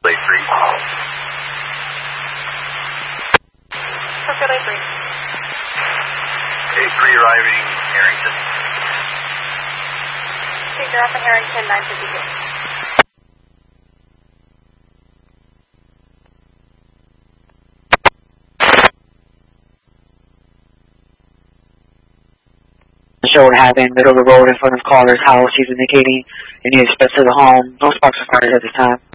Lake 3. Parker Lake 3. Okay, 3 arriving Harrington. You're up in Harrington, 952. Show what happened, middle of the road in front of caller's house. He's indicating any expense to the home. No sparks required at this time.